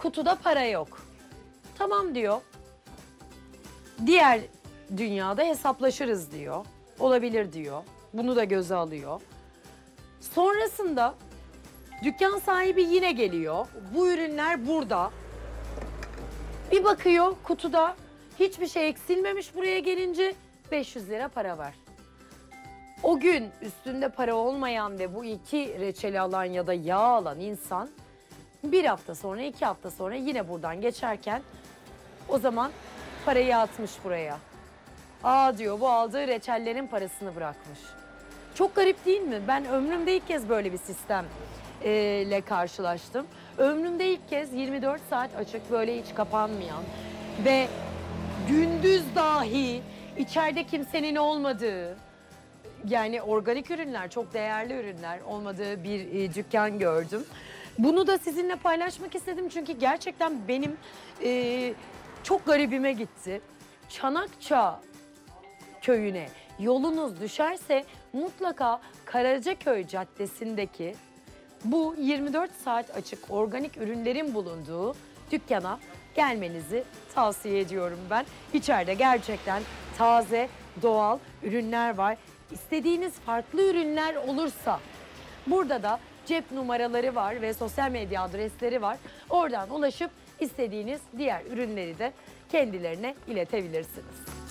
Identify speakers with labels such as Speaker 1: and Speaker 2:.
Speaker 1: kutuda para yok. Tamam diyor. Diğer dünyada hesaplaşırız diyor. Olabilir diyor. Bunu da göze alıyor. Sonrasında dükkan sahibi yine geliyor. Bu ürünler burada. Bir bakıyor kutuda hiçbir şey eksilmemiş, buraya gelince 500 lira para var. O gün üstünde para olmayan ve bu iki reçeli alan ya da yağ alan insan bir hafta sonra, 2 hafta sonra yine buradan geçerken o zaman parayı atmış buraya. Aa diyor, bu aldığı reçellerin parasını bırakmış. Çok garip değil mi? Ben ömrümde ilk kez böyle bir sistemle karşılaştım. Ömrümde ilk kez 24 saat açık, böyle hiç kapanmayan ve gündüz dahi içeride kimsenin olmadığı, yani organik ürünler, çok değerli ürünler olmadığı bir dükkan gördüm. Bunu da sizinle paylaşmak istedim çünkü gerçekten benim çok garibime gitti. Çanakça köyüne yolunuz düşerse mutlaka Karacaköy Caddesi'ndeki bu 24 saat açık organik ürünlerin bulunduğu dükkana gelmenizi tavsiye ediyorum ben. İçeride gerçekten taze, doğal ürünler var. İstediğiniz farklı ürünler olursa burada da cep numaraları var ve sosyal medya adresleri var. Oradan ulaşıp istediğiniz diğer ürünleri de kendilerine iletebilirsiniz.